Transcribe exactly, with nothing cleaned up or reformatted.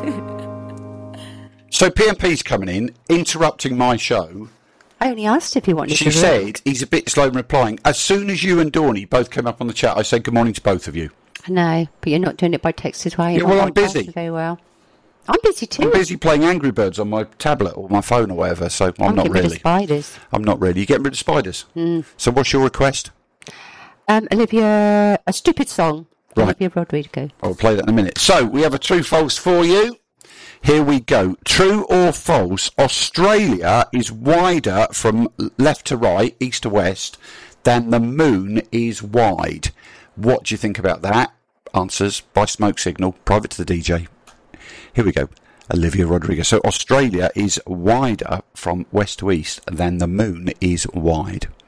So P M P's coming in, interrupting my show. I only asked if you wanted she to. She said he's a bit slow in replying. As soon as you and Dawny both came up on the chat, I said good morning to both of you. I know, but you're not doing it by text as well. You're yeah, well, I'm busy. Very well. I'm busy too. I'm busy playing Angry Birds on my tablet or my phone or whatever, so I'm, I'm not getting really. Rid of spiders. I'm not really. You're getting rid of spiders? Mm. So what's your request? Um, Olivia, a stupid song. Right. Olivia Rodrigo. I'll play that in a minute. So we have a true false for you. Here we go. True or false, Australia is wider from left to right, east to west, than the moon is wide. What do you think about that? Answers by smoke signal, private to the D J. Here we go. Olivia Rodrigo. So Australia is wider from west to east than the moon is wide.